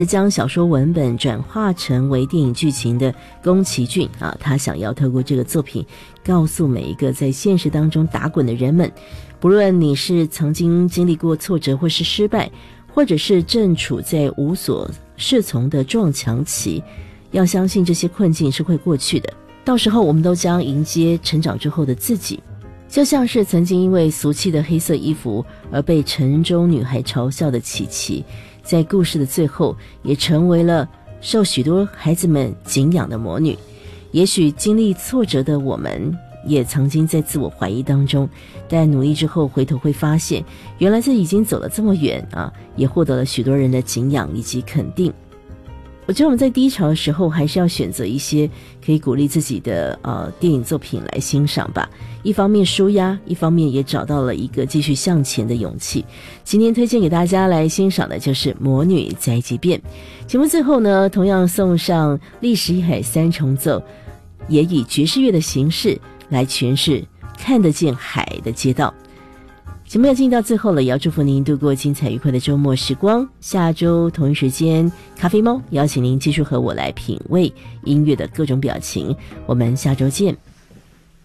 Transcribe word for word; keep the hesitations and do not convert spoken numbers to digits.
将小说文本转化成为电影剧情的宫崎骏啊，他想要透过这个作品告诉每一个在现实当中打滚的人们，不论你是曾经经历过挫折或是失败，或者是正处在无所适从的撞墙期，要相信这些困境是会过去的，到时候我们都将迎接成长之后的自己。就像是曾经因为俗气的黑色衣服而被城中女孩嘲笑的琪琪，在故事的最后也成为了受许多孩子们敬仰的魔女。也许经历挫折的我们也曾经在自我怀疑当中，但努力之后回头会发现，原来自己已经走了这么远啊，也获得了许多人的敬仰以及肯定。我觉得我们在低潮的时候还是要选择一些可以鼓励自己的呃电影作品来欣赏吧，一方面抒压，一方面也找到了一个继续向前的勇气。今天推荐给大家来欣赏的就是《魔女宅急便》。节目最后呢，同样送上历史一海三重奏，也以爵士乐的形式来诠释看得见海的街道。节目要进到最后了，也要祝福您度过精彩愉快的周末时光。下周同一时间，咖啡猫邀请您继续和我来品味音乐的各种表情。我们下周见。